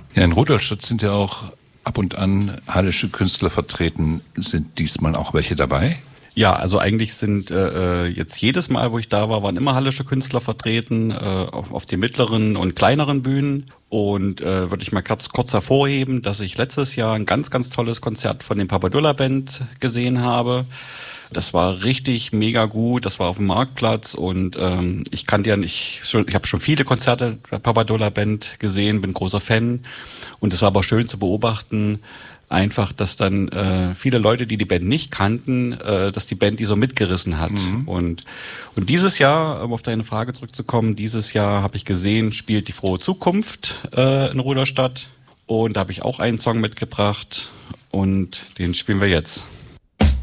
Ja, in Rudolstadt sind ja auch ab und an hallische Künstler vertreten. Sind diesmal auch welche dabei? Ja, also eigentlich sind jetzt jedes Mal, wo ich da war, waren immer hallische Künstler vertreten, auf den mittleren und kleineren Bühnen. Und würde ich mal kurz hervorheben, dass ich letztes Jahr ein ganz, ganz tolles Konzert von den Papadulla Band gesehen habe. Das war richtig mega gut, das war auf dem Marktplatz und ich habe schon viele Konzerte der Papadulla Band gesehen, bin großer Fan und es war aber schön zu beobachten, einfach, dass dann viele Leute, die Band nicht kannten, dass die Band die so mitgerissen hat. Und dieses Jahr, um auf deine Frage zurückzukommen, dieses Jahr habe ich gesehen, spielt die Frohe Zukunft in Rudolstadt und da habe ich auch einen Song mitgebracht und den spielen wir jetzt.